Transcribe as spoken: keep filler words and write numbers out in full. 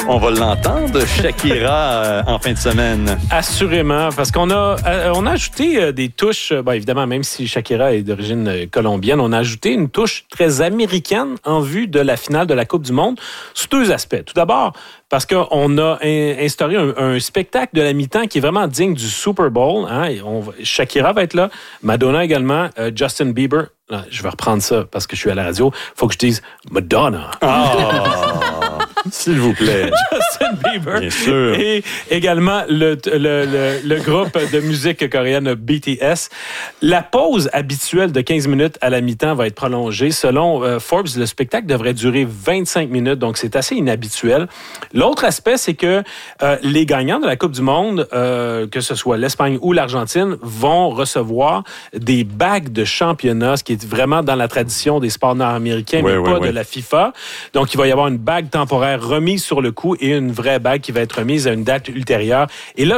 On va l'entendre, Shakira, euh, en fin de semaine. Assurément, parce qu'on a, euh, on a ajouté euh, des touches, euh, ben, évidemment, même si Shakira est d'origine euh, colombienne, on a ajouté une touche très américaine en vue de la finale de la Coupe du Monde sous deux aspects. Tout d'abord, parce qu'on a in- instauré un, un spectacle de la mi-temps qui est vraiment digne du Super Bowl. Hein, et on va, Shakira va être là, Madonna également, euh, Justin Bieber. Là, je vais reprendre ça parce que je suis à la radio. Il faut que je dise Madonna. Oh, s'il vous plaît. Justin Bieber. Bien sûr. Et également le, le, le, le groupe de musique coréenne B T S. La pause habituelle de quinze minutes à la mi-temps va être prolongée. Selon euh, Forbes, le spectacle devrait durer vingt-cinq minutes, donc c'est assez inhabituel. L'autre aspect, c'est que euh, les gagnants de la Coupe du Monde, euh, que ce soit l'Espagne ou l'Argentine, vont recevoir des bagues de championnat, ce qui est vraiment dans la tradition des sports nord-américains, oui, mais oui, pas oui. de la FIFA. Donc, il va y avoir une bague temporaire remise sur le coup et une vraie bague qui va être remise à une date ultérieure. Et là,